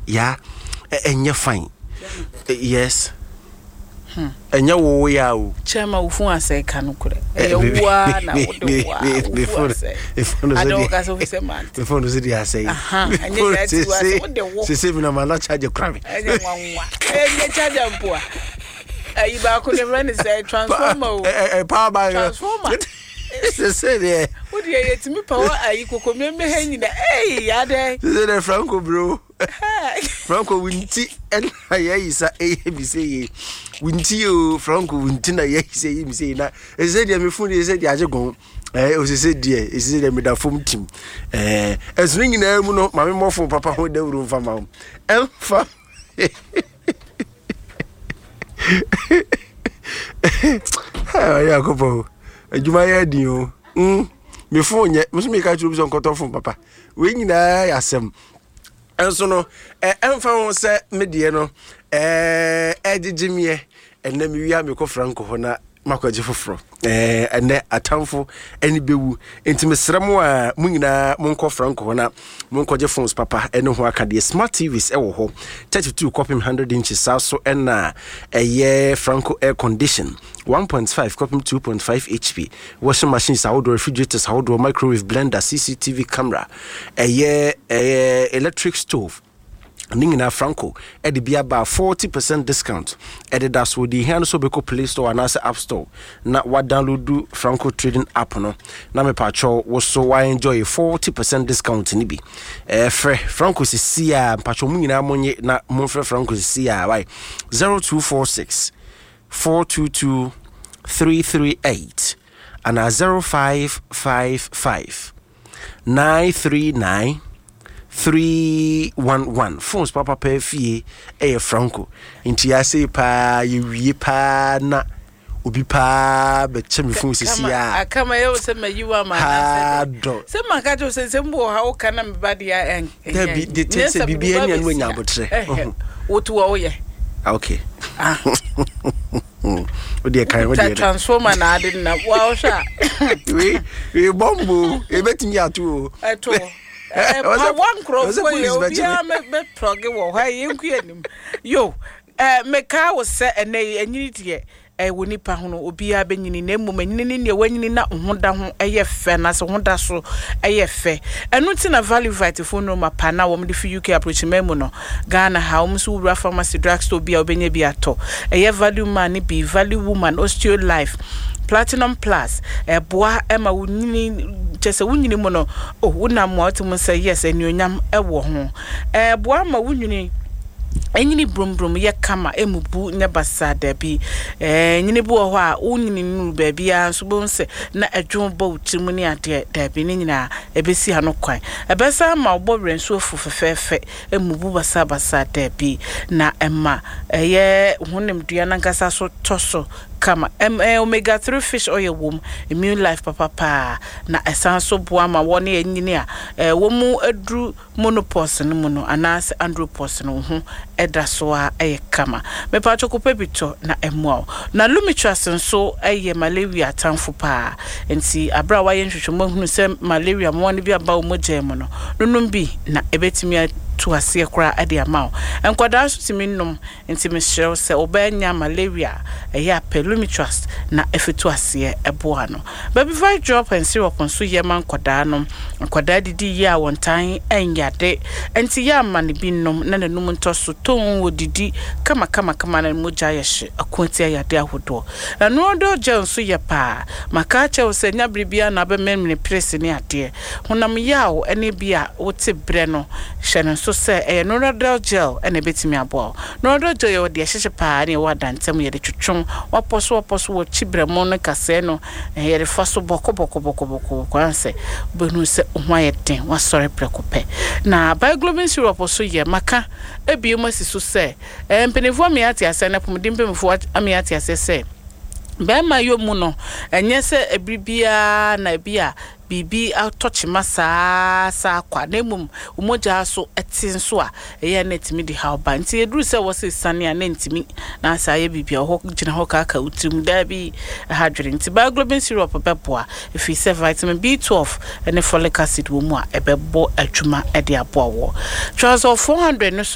yeah enye fine yes enye wo ya o chema ufu ase kanukure ewa na wodowa ado ka so fi man the phone is there say anye ya ti wa wodowo se na mala charge crave enye wanwa enye charge ampoa ayi ba ko le run say transformer power by transformer se there what do you yet me power ayi kokomie me hanyina ya dey se there Franco bro Franco winti and ayi sa be say winti o Franco winti na ye say me say na e say dia me phone e say dia ajegon o say dia e say dia me da form team ezu nyina mu no ma me mofo papa ho da wuru mfa ma emfa ya kopo adwuma ya din o me phone nye me so me ka churu so nkoto phone papa we nyina ya asem enso no emfa ho se medie no ejijimie enne me wia me ko Franco ho na makwaje foforo enne atamfo eni bewu enti mesrem a munyina monko Franco ho na monkoje phones papa ene ho akade smart TVs ewo ho 32 copim 100 inches also ena Franco air condition 1.5 copim 2.5 HP washing machines outdoor refrigerators outdoor microwave blender CCTV camera electric stove Ningina Franco edi bia ba 40% discount edi das wo di hand so be ko Play Store and App Store na wa download Franco trading app no na me pacho wo so wa enjoy 40% discount ni bi Franco si a pacho mu nyina monye na mo Franco si a why 0246 422 338 and 0555 939 311 phones papa pay fee Franco inti ya say pa ye pa na obi pa be chemi phones sia akama ye se ma yiwa ma na se ma ka jo se mbo ha o kana me badi ya en de te se bibia nya no nya botre wotu wo ye okay odi kai odi transformer na ade na wa o sha we bombo e betimi atu eto one crop for you bia me proge wo ha yenku anim yo me ka wo se ene anyini die woni pa hono obi a benyini na emu manyini ne wanyini na hoda ho fe na se hoda so fe enu ti na value vitamin phone ma pa na wo mde fi UK approach memu no Ghana ha wo mso wura pharmacy drugstore bia obenya bi ato value man bi value woman osteo life Platinum Plus boa ema wunini chese wunyini mo no wuna mo atum say yes enuonyam ewo ho boa ma wunyini enyini brum ye kama emubu nya basada bi enyini bu ho a wunyini nu ba bia so bo nse na adwon ba utimu ni ade da bi ni nyina ebesi ha no kwan ebesa ma obo renso fufefefe emubu basada bi na ema hunem dua na nkasa so toso kama omega 3 fish oil wom immune life papa na esanso boa ma woni enyini a womu adru monopause no mu no anase andropause no ho edaso a kama me pa chokope bito na emo na lumitras nso malaria tanfo pa enti abra wa yenhwehwemo hunu se malaria mo ne bi aba o mogem no nunum bi na ebetimi to ase kra ade amao enkwada so timi nnum enti me hyew se obanya malaria pelumitras na efetu ase eboa no baby vai drop and syrup nso ye man kwada no kwada didi ya wontan enyade enti ya man bi nnum na nanum ntoso ton wodidi kama na moja yehye akonti ayade ahodo na no do je nso ye pa maka che wo se nya bribia na be memne press ni ade honam yawo ene bia wote bre no hye so se no gel ene betimi abo no gel yo de hye pa ne wadantem ye de twetwon waposo wo chibremo no kase no ye faso boko kwanse benu se hwayeten wasore prekope na bioglobin syrup so ye maka ebiemo siso se mpenevu amiati ase na pomdimpemefu amiati ase se bema yomu no enye se ebribia na bia bibi atochi masa sa kwa nemum umoja so etinso a eye netimi di hawba nti eduru se wose sane a nentimi na sa ye bibia ho gina ho kaka utim da bi hadwere nti bioglobin syrup beboa if you vitamin B12 and folic acid wo mu a ebebo adwuma e de aboa wo 400 no